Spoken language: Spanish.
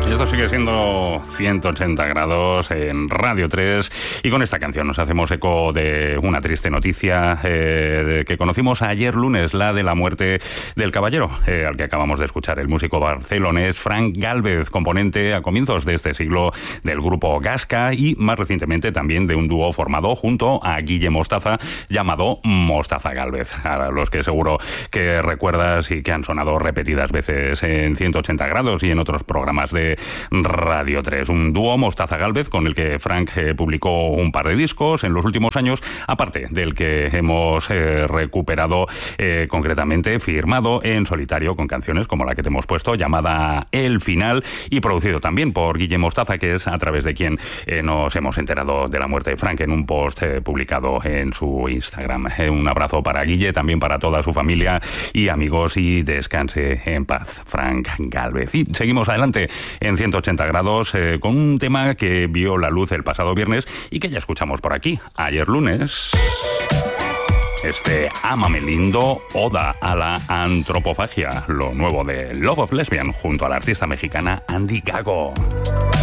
Esto sigue siendo 180 grados en Radio 3 y con esta canción nos hacemos eco de una triste noticia que conocimos ayer lunes, la de la muerte del caballero al que acabamos de escuchar, el músico barcelonés Frank Gálvez, componente a comienzos de este siglo del grupo Gasca y más recientemente también de un dúo formado junto a Guille Mostaza llamado Mostaza Gálvez, a los que seguro que recuerdas y que han sonado repetidas veces en 180 grados y en otros programas de Radio 3. Un dúo Mostaza Gálvez con el que Frank publicó un par de discos en los últimos años, aparte del que hemos recuperado concretamente firmado en solitario con canciones como la que te hemos puesto llamada El Final y producido también por Guille Mostaza, que es a través de quien nos hemos enterado de la muerte de Frank en un post publicado en su Instagram. Un abrazo para Guille, también para toda su familia y amigos, y descanse en paz, Frank Gálvez. Y seguimos adelante en 180 grados con un tema que vio la luz el pasado viernes y que ya escuchamos por aquí ayer lunes. Ámame lindo, oda a la antropofagia, lo nuevo de Love of Lesbian junto a la artista mexicana Andy Gago.